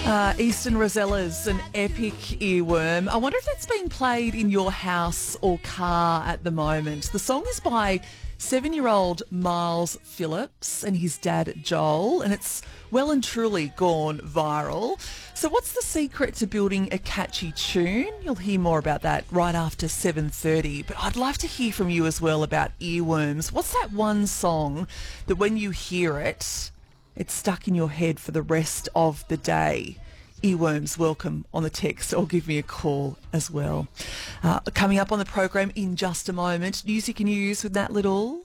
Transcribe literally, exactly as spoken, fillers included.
Uh, Eastern Rosellas, an epic earworm. I wonder if that's been played in your house or car at the moment. The song is by seven-year-old Miles Phillips and his dad Joel, and it's well and truly gone viral. So what's the secret to building a catchy tune? You'll hear more about that right after seven thirty. But I'd love to hear from you as well about earworms. What's that one song that when you hear it, it's stuck in your head for the rest of the day? Earworms, welcome on the text, or give me a call as well. Uh, coming up on the program in just a moment, music and news with Nat Little.